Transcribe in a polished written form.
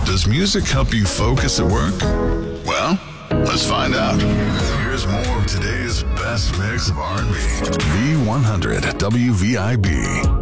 Does music help you focus at work? Well, let's find out. Here's more of today's best mix of R&B. V100 WVIB.